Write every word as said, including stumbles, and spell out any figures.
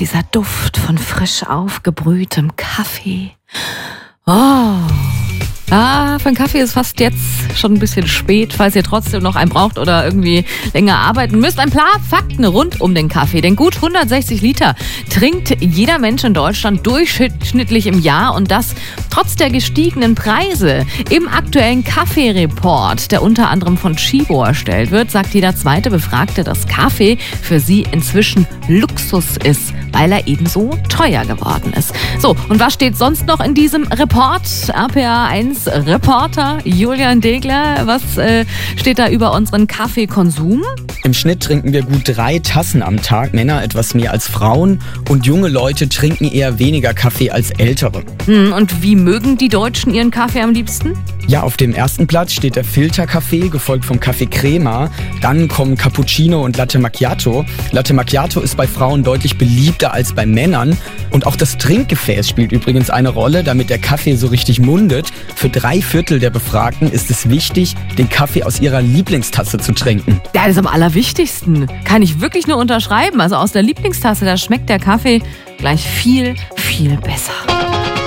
dieser Duft von frisch aufgebrühtem Kaffee. Oh, ah, für einen Kaffee ist fast jetzt schon ein bisschen spät, falls ihr trotzdem noch einen braucht oder irgendwie länger arbeiten müsst. Ein paar Fakten rund um den Kaffee. Denn gut hundertsechzig Liter trinkt jeder Mensch in Deutschland durchschnittlich im Jahr und das trotz der gestiegenen Preise. Im aktuellen Kaffee-Report, der unter anderem von Chibo erstellt wird, sagt jeder zweite Befragte, dass Kaffee für sie inzwischen Luxus ist, weil er ebenso teuer geworden ist. So, und was steht sonst noch in diesem Report? R P A eins Reporter Julian Degler, was äh, steht da über unseren Kaffeekonsum? Im Schnitt trinken wir gut drei Tassen am Tag, Männer etwas mehr als Frauen und junge Leute trinken eher weniger Kaffee als ältere. Hm, und wie mögen die Deutschen ihren Kaffee am liebsten? Ja, auf dem ersten Platz steht der Filterkaffee, gefolgt vom Kaffee Crema. Dann kommen Cappuccino und Latte Macchiato. Latte Macchiato ist bei Frauen deutlich beliebter als bei Männern. Und auch das Trinkgefäß spielt übrigens eine Rolle, damit der Kaffee so richtig mundet. Für drei Viertel der Befragten ist es wichtig, den Kaffee aus ihrer Lieblingstasse zu trinken. Ja, das ist am allerwichtigsten. Kann ich wirklich nur unterschreiben. Also aus der Lieblingstasse, da schmeckt der Kaffee gleich viel, viel besser.